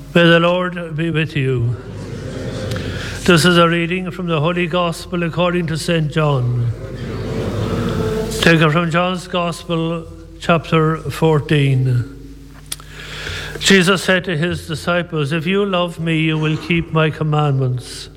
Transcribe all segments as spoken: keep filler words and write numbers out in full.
May the Lord be with you. This is a reading from the Holy Gospel according to Saint John. Taken from John's Gospel, chapter fourteen. Jesus said to his disciples, "If you love me, you will keep my commandments.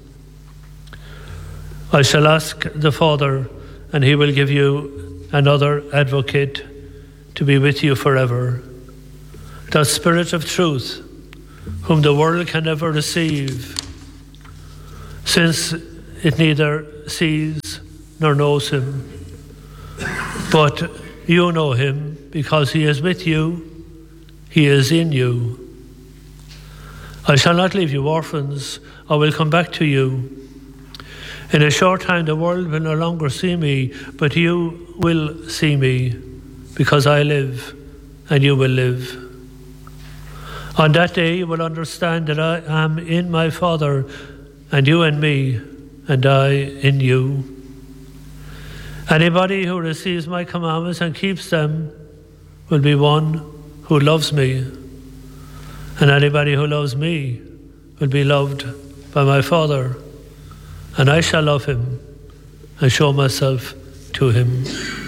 I shall ask the Father, and he will give you another advocate to be with you forever, the Spirit of truth, whom the world can never receive, since it neither sees nor knows him. But you know him, because he is with you, he is in you. I shall not leave you orphans, I will come back to you. In a short time the world will no longer see me, but you will see me, because I live, and you will live. On that day you will understand that I am in my Father, and you in me, and I in you. Anybody who receives my commandments and keeps them will be one who loves me, and anybody who loves me will be loved by my Father, and I shall love him and show myself to him."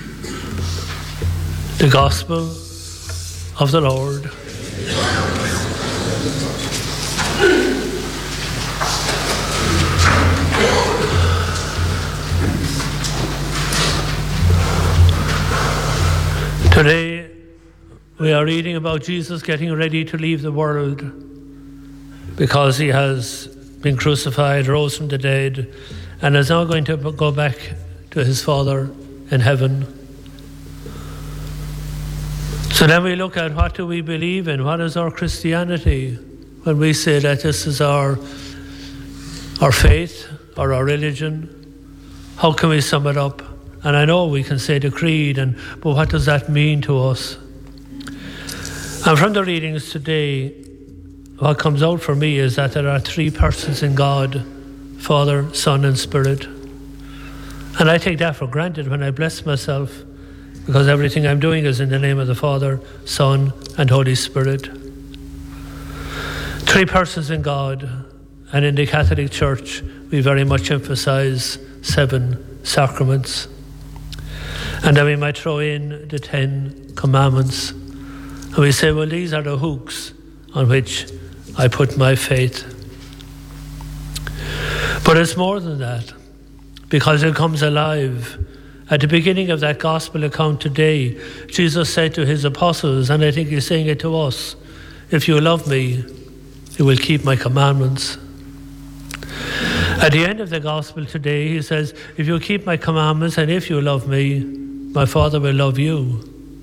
The Gospel of the Lord. Today we are reading about Jesus getting ready to leave the world because he has been crucified, rose from the dead, and is now going to go back to his Father in heaven. So then we look at, what do we believe in? What is our Christianity? When we say that this is our our faith or our religion, how can we sum it up? And I know we can say the creed, and but what does that mean to us? And from the readings today, what comes out for me is that there are three persons in God: Father, Son, and Spirit. And I take that for granted when I bless myself, because everything I'm doing is in the name of the Father, Son, and Holy Spirit. Three persons in God, and in the Catholic Church we very much emphasize seven sacraments. And then we might throw in the Ten Commandments. And we say, well, these are the hooks on which I put my faith. But it's more than that, because it comes alive. At the beginning of that gospel account today, Jesus said to his apostles, and I think he's saying it to us, "If you love me, you will keep my commandments." At the end of the gospel today, he says, "If you keep my commandments, and if you love me, my Father will love you."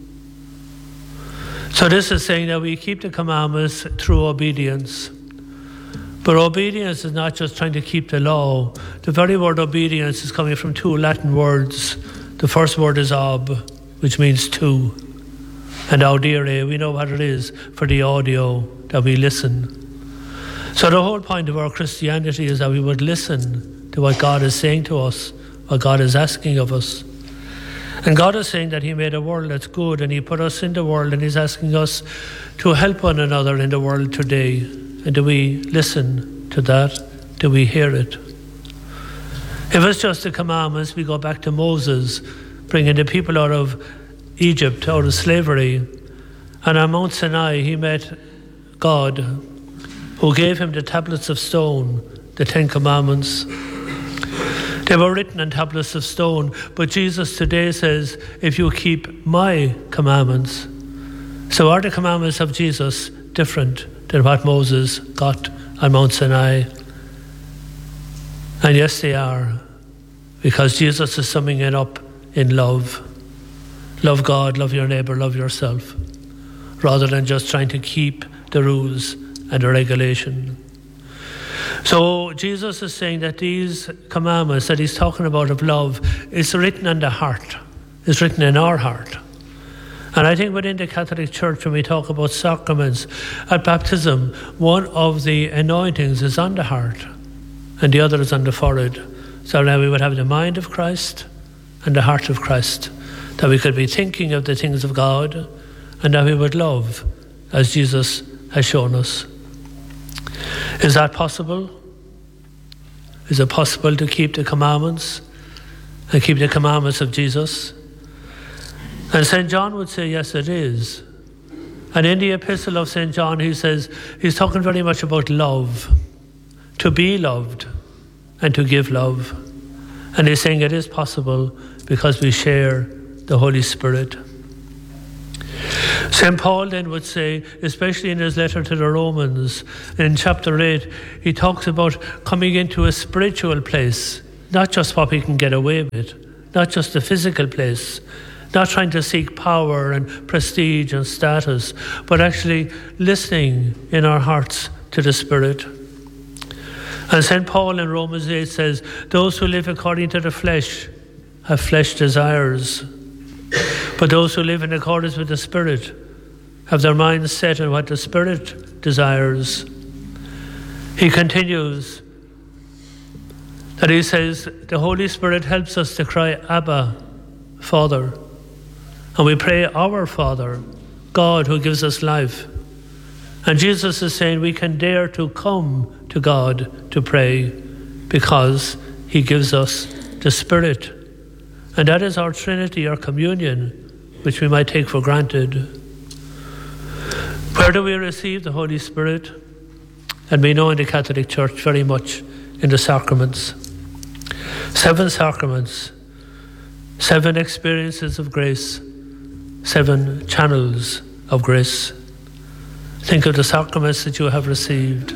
So this is saying that we keep the commandments through obedience. But obedience is not just trying to keep the law. The very word obedience is coming from two Latin words. The first word is ob, which means to. And audire, we know what it is, for the audio, that we listen. So the whole point of our Christianity is that we would listen to what God is saying to us, what God is asking of us. And God is saying that he made a world that's good, and he put us in the world, and he's asking us to help one another in the world today. And do we listen to that? Do we hear it? If it's just the commandments, we go back to Moses, bringing the people out of Egypt, out of slavery. And on Mount Sinai, he met God, who gave him the tablets of stone, the Ten Commandments. They were written on tablets of stone, but Jesus today says, "If you keep my commandments." So are the commandments of Jesus different than what Moses got on Mount Sinai? And yes, they are, because Jesus is summing it up in love. Love God, love your neighbour, love yourself, rather than just trying to keep the rules and the regulation. So Jesus is saying that these commandments that he's talking about of love is written on the heart, is written in our heart. And I think within the Catholic Church, when we talk about sacraments, at baptism, one of the anointings is on the heart and the other is on the forehead. So now we would have the mind of Christ and the heart of Christ, that we could be thinking of the things of God and that we would love as Jesus has shown us. Is that possible? Is it possible to keep the commandments and keep the commandments of Jesus? And Saint John would say, yes, it is. And in the epistle of Saint John, he says, he's talking very much about love, to be loved and to give love. And he's saying it is possible because we share the Holy Spirit. Saint Paul then would say, especially in his letter to the Romans, in chapter eight, he talks about coming into a spiritual place, not just what we can get away with, not just a physical place, not trying to seek power and prestige and status, but actually listening in our hearts to the Spirit. And Saint Paul in Romans eight says, those who live according to the flesh have flesh desires, but those who live in accordance with the Spirit have their minds set on what the Spirit desires. He continues that he says, the Holy Spirit helps us to cry, Abba, Father. And we pray, our Father, God who gives us life. And Jesus is saying we can dare to come to God to pray because he gives us the Spirit. And that is our Trinity, our communion, which we might take for granted. Where do we receive the Holy Spirit? And we know in the Catholic Church very much in the sacraments. Seven sacraments, seven experiences of grace, seven channels of grace. Think of the sacraments that you have received.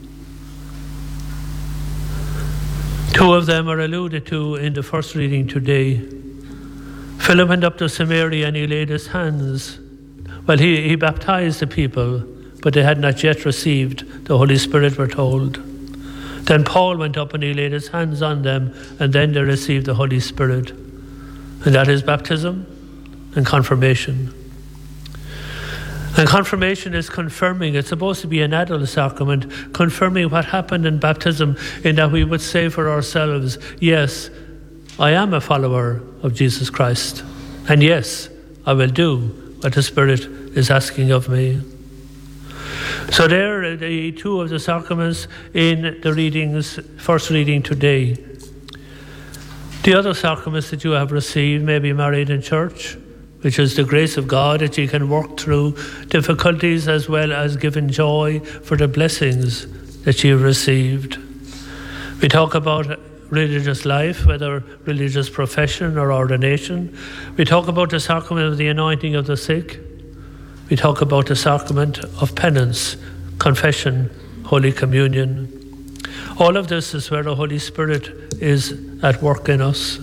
Two of them are alluded to in the first reading today. Philip went up to Samaria and he laid his hands. Well, he, he baptized the people, but they had not yet received the Holy Spirit, we're told. Then Paul went up and he laid his hands on them, and then they received the Holy Spirit. And that is baptism and confirmation. And confirmation is confirming. It's supposed to be an adult sacrament, confirming what happened in baptism, in that we would say for ourselves, yes, I am a follower of Jesus Christ. And yes, I will do what the Spirit is asking of me. So there are the two of the sacraments in the readings, first reading today. The other sacraments that you have received may be married in church, which is the grace of God that you can work through difficulties as well as giving joy for the blessings that you've received. We talk about religious life, whether religious profession or ordination. We talk about the sacrament of the anointing of the sick. We talk about the sacrament of penance, confession, Holy Communion. All of this is where the Holy Spirit is at work in us.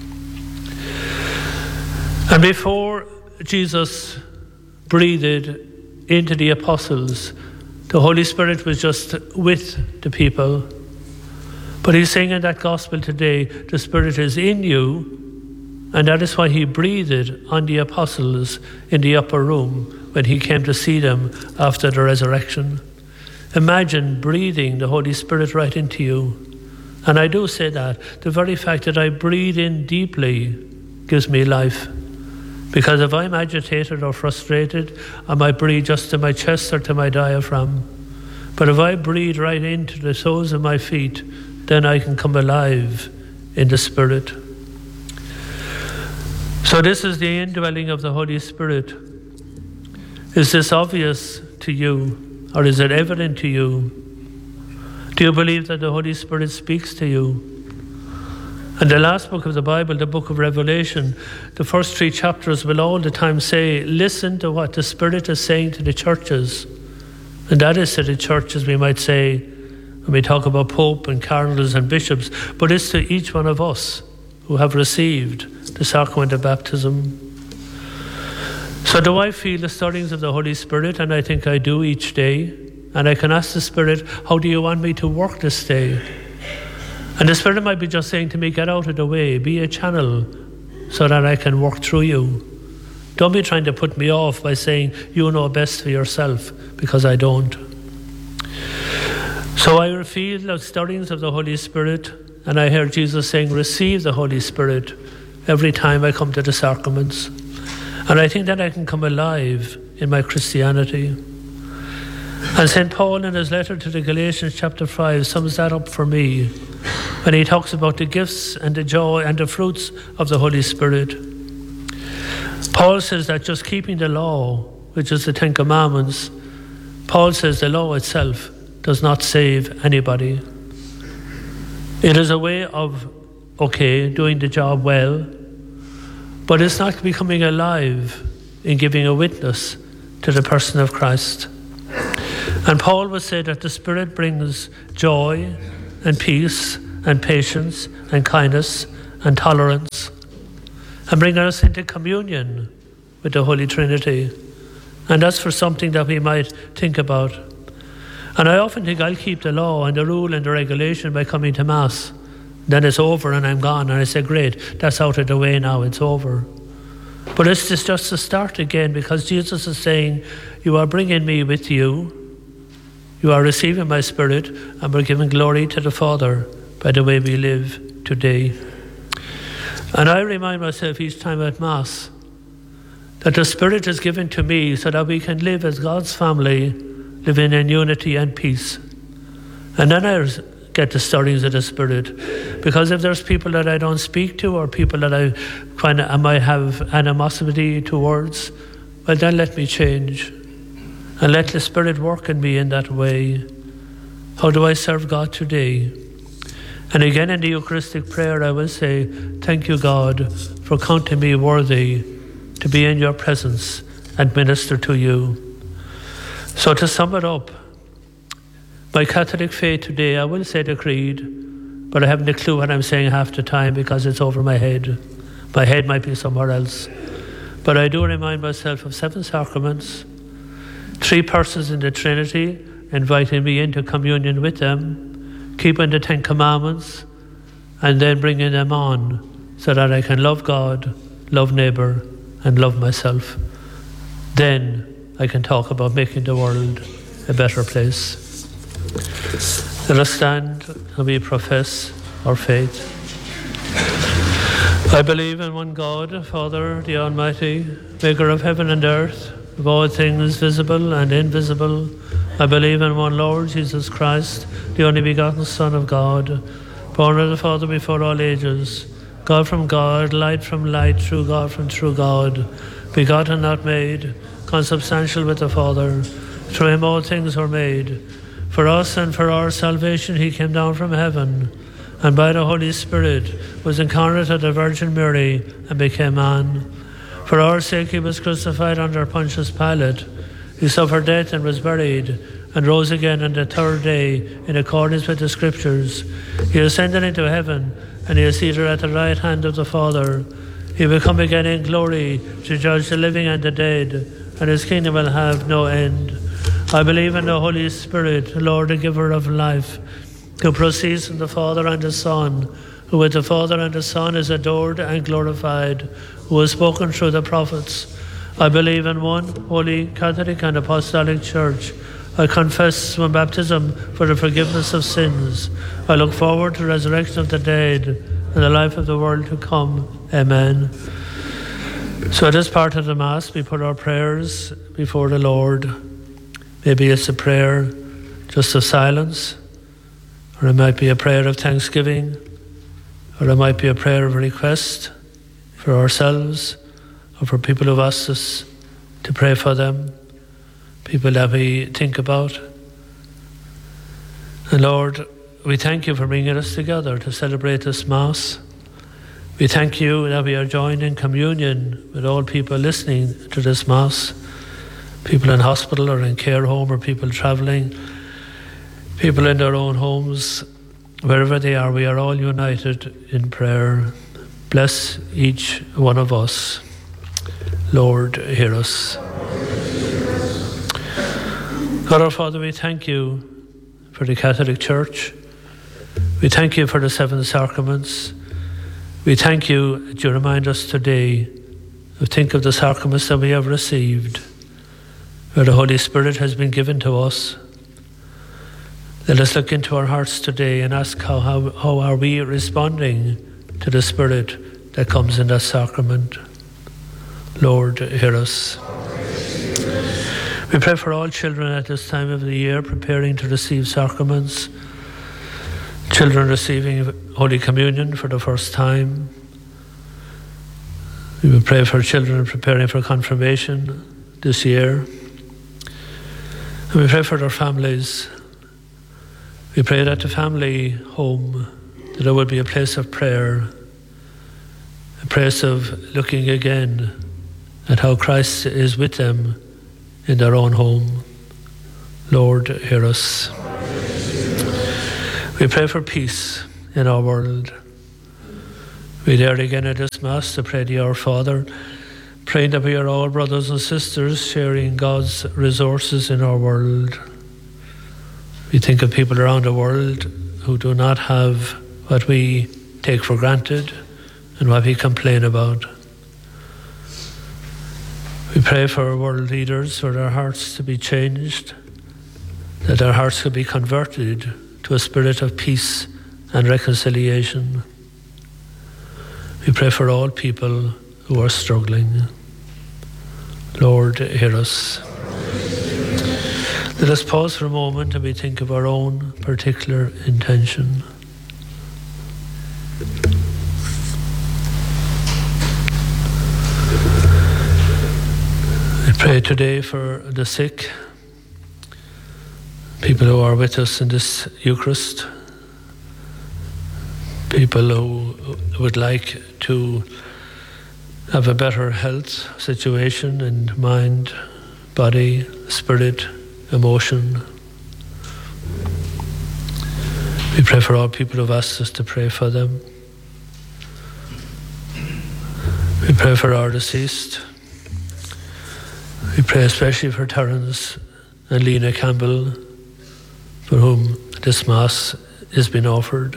And before Jesus breathed into the apostles, the Holy Spirit was just with the people. But he's saying in that gospel today, the Spirit is in you, and that is why he breathed on the apostles in the upper room when he came to see them after the resurrection. Imagine breathing the Holy Spirit right into you. And I do say that. The very fact that I breathe in deeply gives me life. Because if I'm agitated or frustrated, I might breathe just to my chest or to my diaphragm. But if I breathe right into the soles of my feet, then I can come alive in the Spirit. So this is the indwelling of the Holy Spirit. Is this obvious to you, or is it evident to you? Do you believe that the Holy Spirit speaks to you? And the last book of the Bible, the book of Revelation, the first three chapters will all the time say, listen to what the Spirit is saying to the churches. And that is to the churches, we might say, when we talk about Pope and cardinals and bishops, but it's to each one of us who have received the sacrament of baptism. So do I feel the stirrings of the Holy Spirit? And I think I do each day. And I can ask the Spirit, how do you want me to work this day? And the Spirit might be just saying to me, get out of the way, be a channel so that I can work through you. Don't be trying to put me off by saying, you know best for yourself, because I don't. So I feel the stirrings of the Holy Spirit, and I hear Jesus saying, receive the Holy Spirit every time I come to the sacraments. And I think that I can come alive in my Christianity. And Saint Paul, in his letter to the Galatians chapter five, sums that up for me when he talks about the gifts and the joy and the fruits of the Holy Spirit. Paul says that just keeping the law, which is the Ten Commandments, Paul says the law itself does not save anybody. It is a way of, okay, doing the job well, but it's not becoming alive in giving a witness to the person of Christ. And Paul would say that the Spirit brings joy and peace and patience and kindness and tolerance and bringing us into communion with the Holy Trinity. And that's for something that we might think about. And I often think I'll keep the law and the rule and the regulation by coming to Mass. Then it's over and I'm gone. And I say, great, that's out of the way now, it's over. But it's just, just to start again, because Jesus is saying, you are bringing me with you. You are receiving my Spirit, and we're giving glory to the Father by the way we live today. And I remind myself each time at Mass that the Spirit is given to me so that we can live as God's family, living in unity and peace. And then I get the stirrings of the Spirit. Because if there's people that I don't speak to, or people that I, kind of, I might have animosity towards, well, then let me change. And let the Spirit work in me in that way. How do I serve God today? And again in the Eucharistic prayer I will say, thank you, God, for counting me worthy to be in your presence and minister to you. So to sum it up, my Catholic faith today, I will say the Creed, but I haven't a clue what I'm saying half the time because it's over my head. My head might be somewhere else. But I do remind myself of seven sacraments, three persons in the Trinity, inviting me into communion with them, keeping the Ten Commandments, and then bringing them on so that I can love God, love neighbour, and love myself. Then I can talk about making the world a better place. Let us stand and we profess our faith. I believe in one God, Father, the Almighty, maker of heaven and earth, of all things visible and invisible. I believe in one Lord Jesus Christ, the only begotten Son of God, born of the Father before all ages, God from God, light from light, true God from true God, begotten, not made, consubstantial with the Father. Through him all things were made. For us and for our salvation he came down from heaven, and by the Holy Spirit was incarnate of the Virgin Mary and became man. For our sake he was crucified under Pontius Pilate. He suffered death and was buried, and rose again on the third day in accordance with the Scriptures. He ascended into heaven, and he is seated at the right hand of the Father. He will come again in glory to judge the living and the dead, and his kingdom will have no end. I believe in the Holy Spirit, the Lord, the giver of life, who proceeds from the Father and the Son, who with the Father and the Son is adored and glorified, who has spoken through the prophets. I believe in one holy, Catholic and Apostolic Church. I confess one baptism for the forgiveness of sins. I look forward to the resurrection of the dead and the life of the world to come. Amen. So at this part of the Mass, we put our prayers before the Lord. Maybe it's a prayer just of silence, or it might be a prayer of thanksgiving, or it might be a prayer of request for ourselves, or for people who've asked us to pray for them, people that we think about. And Lord, we thank you for bringing us together to celebrate this Mass. We thank you that we are joined in communion with all people listening to this Mass, people in hospital or in care home, or people travelling, people in their own homes, wherever they are. We are all united in prayer. Bless each one of us. Lord, hear us. God our Father, we thank you for the Catholic Church. We thank you for the seven sacraments. We thank you that you remind us today to think of the sacraments that we have received, where the Holy Spirit has been given to us. Let us look into our hearts today and ask how, how, how are we responding to the Spirit that comes in that sacrament. Lord, hear us. We pray for all children at this time of the year preparing to receive sacraments, children receiving Holy Communion for the first time. We will pray for children preparing for confirmation this year. And we pray for their families. We pray that the family home, that it will be a place of prayer, a place of looking again at how Christ is with them in their own home. Lord, hear us. We pray for peace in our world. We dare again at this Mass to pray to our Father, praying that we are all brothers and sisters sharing God's resources in our world. We think of people around the world who do not have what we take for granted and what we complain about. We pray for world leaders, for their hearts to be changed, that their hearts could be converted to a spirit of peace and reconciliation. We pray for all people who are struggling. Lord, hear us. Let us pause for a moment and we think of our own particular intention. We pray today for the sick, people who are with us in this Eucharist, people who would like to have a better health situation in mind, body, spirit, emotion. We pray for all people who have asked us to pray for them. We pray for our deceased. We pray especially for Terence and Lena Campbell, for whom this Mass is being offered.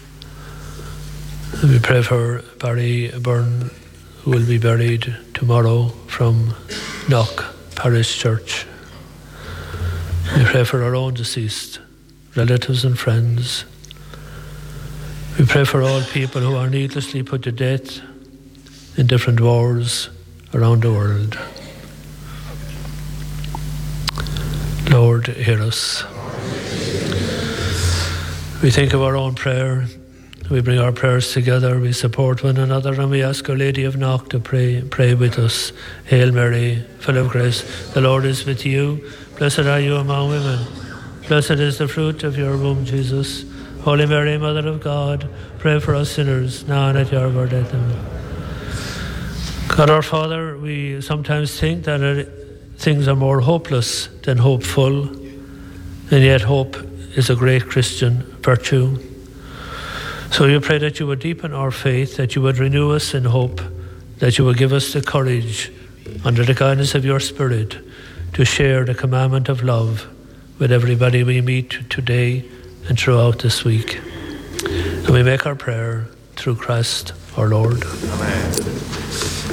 And we pray for Barry Byrne, who will be buried tomorrow from Knock Parish Church. We pray for our own deceased, relatives and friends. We pray for all people who are needlessly put to death in different wars around the world. Lord, hear us. We think of our own prayer. We bring our prayers together, we support one another, and we ask Our Lady of Knock to pray pray with us. Hail Mary, full of grace, the Lord is with you. Blessed are you among women. Blessed is the fruit of your womb, Jesus. Holy Mary, Mother of God, pray for us sinners, now and at your hour of death. Amen. God our Father, we sometimes think that it, things are more hopeless than hopeful, and yet hope is a great Christian virtue. So we pray that you would deepen our faith, that you would renew us in hope, that you would give us the courage, under the guidance of your Spirit, to share the commandment of love with everybody we meet today and throughout this week. And we make our prayer through Christ our Lord. Amen.